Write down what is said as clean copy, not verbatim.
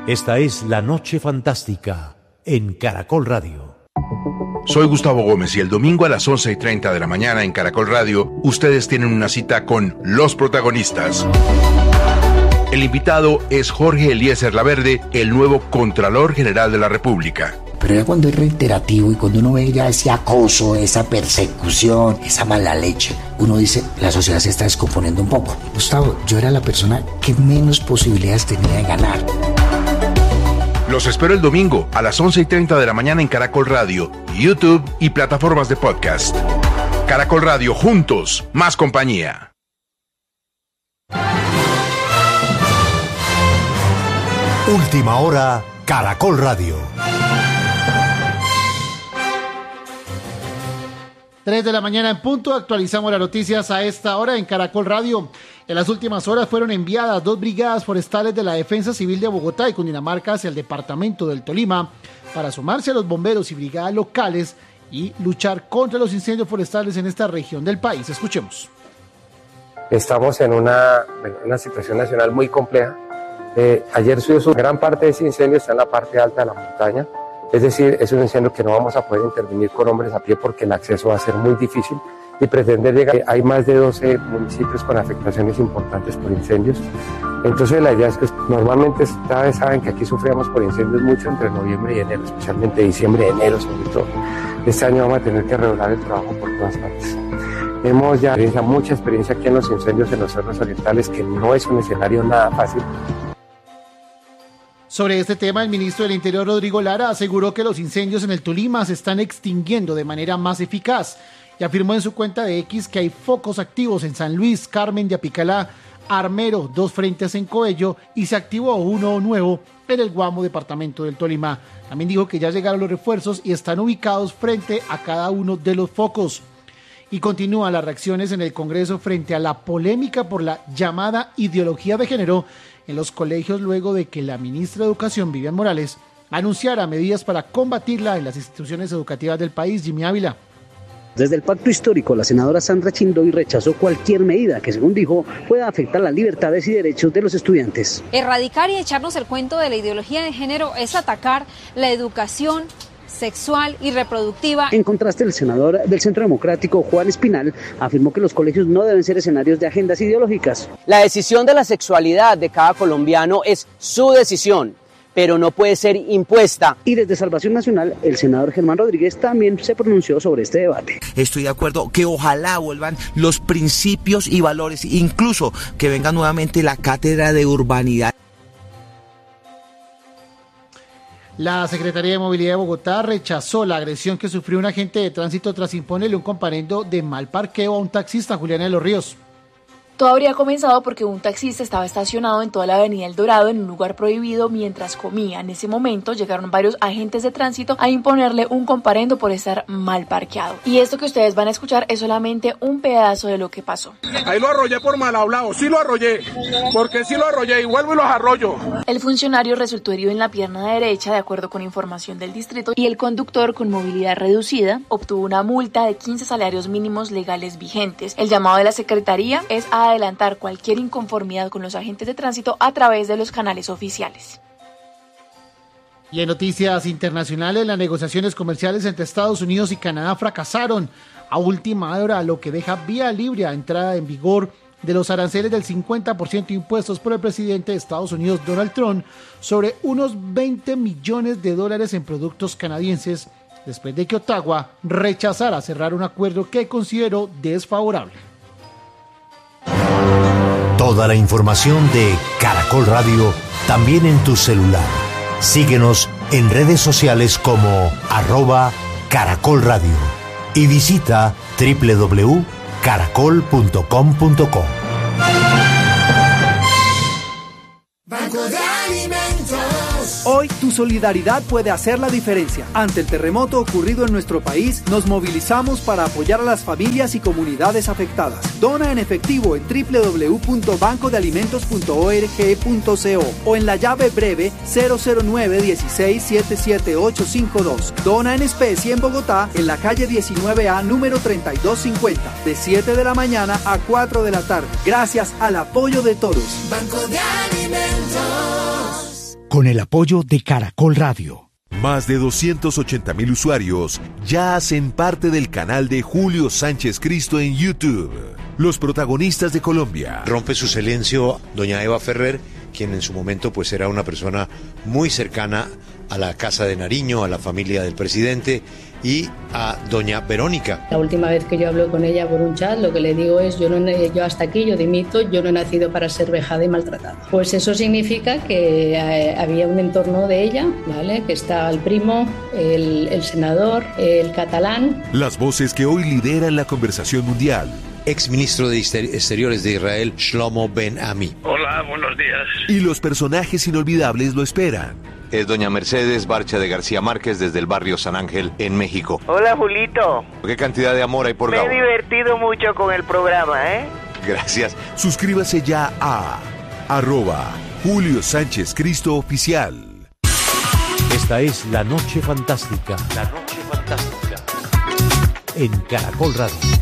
Esta es La Noche Fantástica en Caracol Radio. Soy Gustavo Gómez y el domingo a las 11:30 de la mañana en Caracol Radio, ustedes tienen una cita con los protagonistas. El invitado es Jorge Eliezer Laverde, el nuevo Contralor General de la República. Pero ya cuando es reiterativo y cuando uno ve ya ese acoso, esa persecución, esa mala leche, uno dice, la sociedad se está descomponiendo un poco. Gustavo, yo era la persona que menos posibilidades tenía de ganar. Los espero el domingo a las 11:30 de la mañana en Caracol Radio, YouTube y plataformas de podcast. Caracol Radio, juntos, más compañía. Última hora, Caracol Radio. 3 de la mañana en punto, actualizamos las noticias a esta hora en Caracol Radio. En las últimas horas fueron enviadas 2 brigadas forestales de la Defensa Civil de Bogotá y Cundinamarca hacia el departamento del Tolima para sumarse a los bomberos y brigadas locales y luchar contra los incendios forestales en esta región del país. Escuchemos. Estamos en una situación nacional muy compleja. Ayer subió gran parte de ese incendio, está en la parte alta de la montaña. Es decir, es un incendio que no vamos a poder intervenir con hombres a pie porque el acceso va a ser muy difícil y pretender llegar. Hay más de 12 municipios con afectaciones importantes por incendios. Entonces la idea es que normalmente ustedes saben que aquí sufríamos por incendios mucho entre noviembre y enero, especialmente diciembre y enero sobre todo. Este año vamos a tener que redoblar el trabajo por todas partes. Hemos ya mucha experiencia aquí en los incendios en los cerros orientales, que no es un escenario nada fácil. Sobre este tema, el ministro del Interior, Rodrigo Lara, aseguró que los incendios en el Tolima se están extinguiendo de manera más eficaz y afirmó en su cuenta de X que hay focos activos en San Luis, Carmen de Apicalá, Armero, 2 frentes en Coello y se activó uno nuevo en el Guamo, departamento del Tolima. También dijo que ya llegaron los refuerzos y están ubicados frente a cada uno de los focos. Y continúan las reacciones en el Congreso frente a la polémica por la llamada ideología de género en los colegios luego de que la ministra de Educación, Vivian Morales, anunciara medidas para combatirla en las instituciones educativas del país. Jimmy Ávila. Desde el pacto histórico, la senadora Sandra Chindoy rechazó cualquier medida que, según dijo, pueda afectar las libertades y derechos de los estudiantes. Erradicar y echarnos el cuento de la ideología de género es atacar la educación sexual y reproductiva. En contraste, el senador del Centro Democrático, Juan Espinal, afirmó que los colegios no deben ser escenarios de agendas ideológicas. La decisión de la sexualidad de cada colombiano es su decisión, pero no puede ser impuesta. Y desde Salvación Nacional, el senador Germán Rodríguez también se pronunció sobre este debate. Estoy de acuerdo que ojalá vuelvan los principios y valores, incluso que venga nuevamente la cátedra de urbanidad. La Secretaría de Movilidad de Bogotá rechazó la agresión que sufrió un agente de tránsito tras imponerle un comparendo de mal parqueo a un taxista. Juliana de los Ríos. Todo habría comenzado porque un taxista estaba estacionado en toda la avenida El Dorado en un lugar prohibido mientras comía. En ese momento llegaron varios agentes de tránsito a imponerle un comparendo por estar mal parqueado. Y esto que ustedes van a escuchar es solamente un pedazo de lo que pasó. Ahí lo arrollé por mal hablado, sí lo arrollé, porque sí lo arrollé y vuelvo y los arrollo. El funcionario resultó herido en la pierna derecha, de acuerdo con información del distrito, y el conductor, con movilidad reducida, obtuvo una multa de 15 salarios mínimos legales vigentes. El llamado de la Secretaría es a adelantar cualquier inconformidad con los agentes de tránsito a través de los canales oficiales. Y en noticias internacionales, las negociaciones comerciales entre Estados Unidos y Canadá fracasaron a última hora, lo que deja vía libre a entrada en vigor de los aranceles del 50% impuestos por el presidente de Estados Unidos, Donald Trump, sobre unos $20 millones en productos canadienses, después de que Ottawa rechazara cerrar un acuerdo que consideró desfavorable. Toda la información de Caracol Radio también en tu celular. Síguenos en redes sociales como @Caracol Radio y visita www.caracol.com.co. Banco de Alimentos. Hoy tu solidaridad puede hacer la diferencia. Ante el terremoto ocurrido en nuestro país, nos movilizamos para apoyar a las familias y comunidades afectadas. Dona en efectivo en www.bancodealimentos.org.co o en la llave breve 009-16-77852. Dona en especie en Bogotá, en la calle 19A, número 3250, de 7 de la mañana a 4 de la tarde. Gracias al apoyo de todos. Banco de Alimentos. con el apoyo de Caracol Radio. Más de 280,000 usuarios ya hacen parte del canal de Julio Sánchez Cristo en YouTube. Los protagonistas de Colombia. Rompe su silencio doña Eva Ferrer, quien en su momento pues era una persona muy cercana a la Casa de Nariño, a la familia del presidente y a doña Verónica. La última vez que yo hablo con ella por un chat, lo que le digo es yo hasta aquí, yo dimito, yo no he nacido para ser vejada y maltratada. Pues eso significa que había un entorno de ella, ¿vale? Que está el primo, el senador, el catalán. Las voces que hoy lideran la conversación mundial. Exministro de Exteriores de Israel, Shlomo Ben Ami. Hola, buenos días. Y los personajes inolvidables lo esperan. Es doña Mercedes Barcha de García Márquez desde el barrio San Ángel en México. Hola, Julito. ¿Qué cantidad de amor hay por Gabo? Me he divertido mucho con el programa, ¿eh? Gracias. Suscríbase ya a @Julio Sánchez Cristo Oficial. Esta es La Noche Fantástica. La Noche Fantástica. En Caracol Radio.